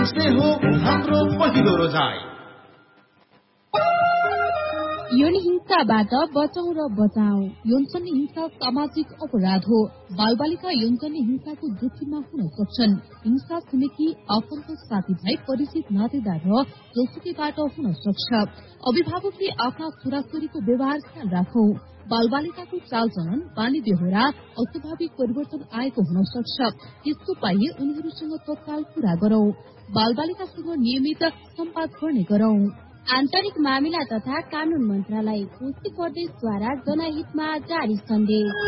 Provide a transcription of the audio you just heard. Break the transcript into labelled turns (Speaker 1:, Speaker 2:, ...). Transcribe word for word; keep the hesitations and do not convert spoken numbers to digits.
Speaker 1: से हो हाम्रो पहिलो रोजाइ।
Speaker 2: यौन हिंसाबाट बचाउ र बचाऊ। यौनजन्य हिंसा सामाजिक अपराध हो। बालबालिका यौनजन्य हिंसाको जोखिममा हुन सक्छन्। हिंसा छिमेकी आफन्त साथीभाइ परिचित नातेदार र जोसुकैबाट हुन सक्छ। अभिभावकले आफ्ना छोराछोरीको व्यवहार ख्याल राखौ। बालबालिकाको चालचलन बानी बेहोरा अस्वाभाविक परिवर्तन आएको हुन सक्छ। त्यसको पाइए उनीहरूसँग तत्काल कुरा गरौ। बालबालिकासँग नियमित सम्वाद गर्ने गरौ।
Speaker 3: आन्तरिक मामिला तथा कानून मन्त्रालय, कोशी प्रदेशद्वारा जनहितमा जारी सन्देश।